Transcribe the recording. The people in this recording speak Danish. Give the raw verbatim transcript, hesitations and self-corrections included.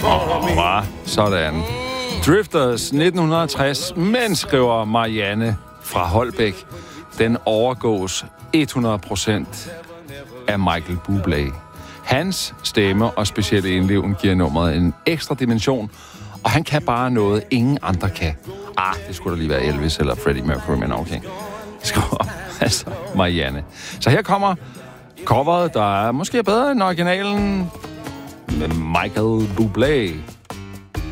Oh, sådan. Drifters nitten tres, men skriver Marianne fra Holbæk, den overgås hundrede procent af Michael Bublé. Hans stemme og specielle indleven giver nummeret en ekstra dimension, og han kan bare noget, ingen andre kan. Ah, det skulle da lige være Elvis eller Freddie Mercury, men okay. Skriver altså Marianne. Så her kommer coveret, der er måske bedre end originalen med Michael Bublé.